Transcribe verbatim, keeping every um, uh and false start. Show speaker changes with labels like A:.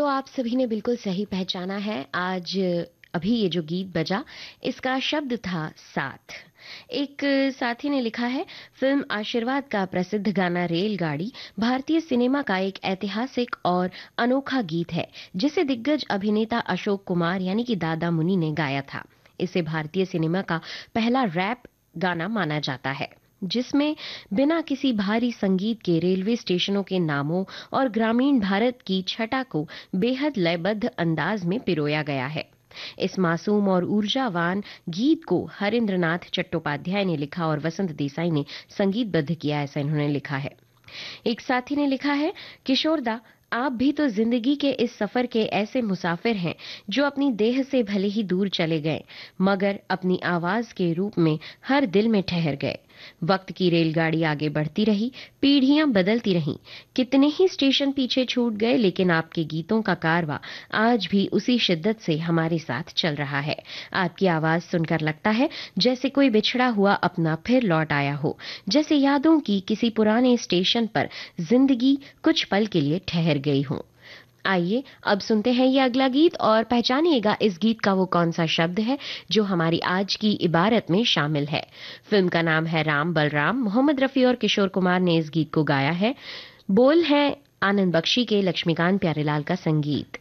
A: तो आप सभी ने बिल्कुल सही पहचाना है। आज अभी ये जो गीत बजा, इसका शब्द था साथ। एक साथी ने लिखा है, फिल्म आशीर्वाद का प्रसिद्ध गाना रेलगाड़ी भारतीय सिनेमा का एक ऐतिहासिक और अनोखा गीत है, जिसे दिग्गज अभिनेता अशोक कुमार यानी कि दादा मुनि ने गाया था। इसे भारतीय सिनेमा का पहला रैप गाना माना जाता है, जिसमें बिना किसी भारी संगीत के रेलवे स्टेशनों के नामों और ग्रामीण भारत की छटा को बेहद लयबद्ध अंदाज में पिरोया गया है। इस मासूम और ऊर्जावान गीत को हरेंद्रनाथ चट्टोपाध्याय ने लिखा और वसंत देसाई ने संगीतबद्ध किया, ऐसा इन्होंने लिखा है। एक साथी ने लिखा है, किशोरदा, आप भी तो जिंदगी के इस सफर के ऐसे मुसाफिर हैं जो अपनी देह से भले ही दूर चले गए, मगर अपनी आवाज के रूप में हर दिल में ठहर गए। वक्त की रेलगाड़ी आगे बढ़ती रही, पीढ़ियां बदलती रहीं, कितने ही स्टेशन पीछे छूट गए, लेकिन आपके गीतों का कारवां आज भी उसी शिद्दत से हमारे साथ चल रहा है। आपकी आवाज सुनकर लगता है जैसे कोई बिछड़ा हुआ अपना फिर लौट आया हो, जैसे यादों की किसी पुराने स्टेशन पर जिंदगी कुछ पल के लिए ठहर गई हो। आइए अब सुनते हैं ये अगला गीत और पहचानिएगा इस गीत का वो कौन सा शब्द है जो हमारी आज की इबारत में शामिल है। फिल्म का नाम है राम बलराम। मोहम्मद रफी और किशोर कुमार ने इस गीत को गाया है। बोल है आनंद बख्शी के, लक्ष्मीकांत प्यारेलाल का संगीत।